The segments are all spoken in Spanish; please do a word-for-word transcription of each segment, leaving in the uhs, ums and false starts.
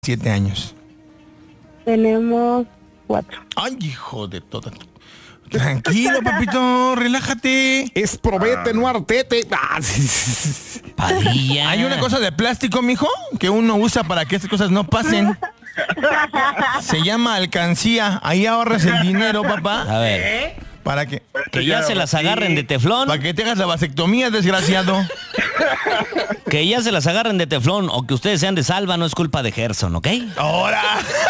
Siete años. Tenemos cuatro. Ay, hijo de toda. Tranquilo, papito, relájate. Es probete, no artete. Ah, Padilla. Hay una cosa de plástico, mijo, que uno usa para que estas cosas no pasen. Se llama alcancía. Ahí ahorras el dinero, papá. A ver. Para que... Que ya se las agarren de teflón. Para que te hagas la vasectomía, desgraciado. Que ya se las agarren de teflón o que ustedes sean de salva no es culpa de Gerson, ¿ok? ¡Ahora!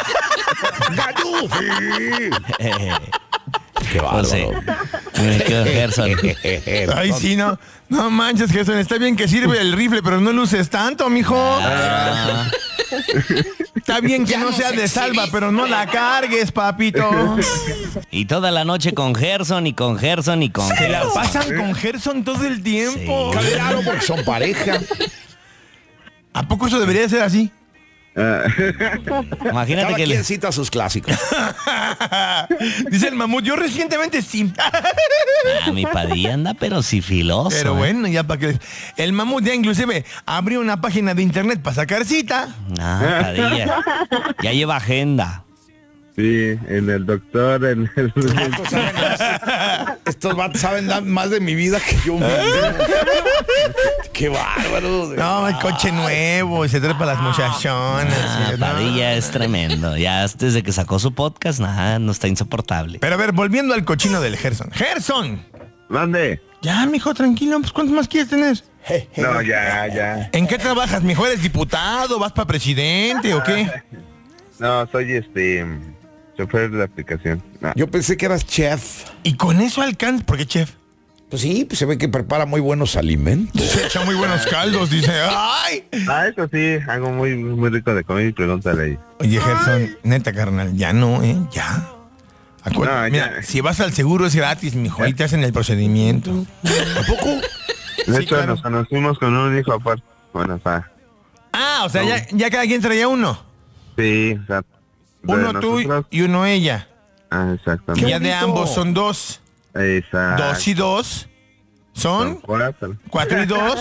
Qué bárbaro. Pues, eh, me quedo Gerson. Ay, sí, no. No manches, Gerson. Está bien que sirve el rifle, pero no luces tanto, mijo. Ah, Está bien que no sea de salva, pero no la cargues, papito. y toda la noche con Gerson y con Gerson y con Se la Gerson. pasan con Gerson todo el tiempo. Sí. Claro, porque son pareja. ¿A poco eso debería ser así? Imagínate Cada que quien le... cita sus clásicos. Dice el mamut, yo recientemente sí. Ah, mi Padilla anda pero sifiloso. Pero ¿eh? bueno, ya para que... El mamut ya inclusive abrió una página de internet para sacar cita. Ah, Padilla. Ya lleva agenda. Sí, en el doctor, en el... Estos, saben más, estos vatos saben dar más de mi vida que yo mismo. Qué bárbaro. No, el coche nuevo, y se trepa las muchachonas. Ah, ¿no? Padilla es tremendo. Ya desde que sacó su podcast, nada, no está insoportable. Pero a ver, volviendo al cochino del Gerson. ¡Gerson! Mande. Ya, mijo, tranquilo, pues ¿cuántos más quieres tener? No, ya, ya. ¿En qué trabajas, mijo? ¿Eres diputado? ¿Vas para presidente o qué? No, soy este... chofer de la aplicación. No. Yo pensé que eras chef. Y con eso alcanza, ¿por qué, chef? Pues sí, pues se ve que prepara muy buenos alimentos. Se echa muy buenos caldos, dice. ¡Ay! Ah, eso sí, algo muy muy rico de comer y pregúntale ahí. Oye, Gerson, neta, carnal, ya no, ¿eh? Ya. Acu- No, Mira, ya. si vas al seguro es gratis, mijo. Ahí te hacen el procedimiento. ¿A poco? De Sí, hecho, claro. nos conocimos con un hijo aparte. Bueno, o sea, Ah, o sea, ya, ya cada quien traía uno. sí, o sea... de Uno tú y- nosotros- y uno ella. Ah, Y exactamente. ya de bonito. ambos son dos. Exacto. Dos y dos. Son Cuatro. cuatro y dos.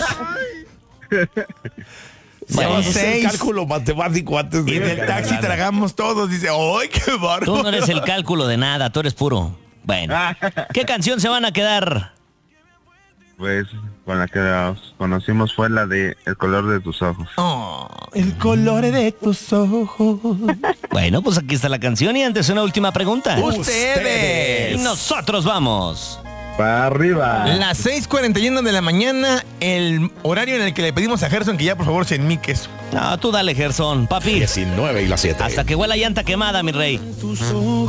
Vamos a Son hacer seis. cálculo matemático antes de... Y del taxi tragamos todos. Dice, ¡ay, qué Tú bárbaro! no eres el cálculo de nada, tú eres puro. Bueno, ¿qué canción se van a quedar? Pues con la que nos conocimos fue la de El color de tus ojos. Oh, el color de tus ojos. Bueno, pues aquí está la canción y antes una última pregunta. Ustedes. Y nosotros vamos. Para arriba. Las seis cuarenta y uno de la mañana, el horario en el que le pedimos a Gerson que ya por favor se enmique eso. No, tú dale, Gerson. Papi, diecinueve y las siete. hasta que huela llanta quemada, mi rey. Tus ojos.